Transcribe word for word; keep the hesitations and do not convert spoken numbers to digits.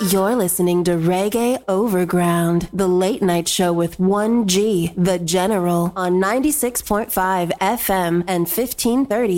You're listening to Reggae Overground, the late night show with one G, the General, on ninety-six point five F M and fifteen thirty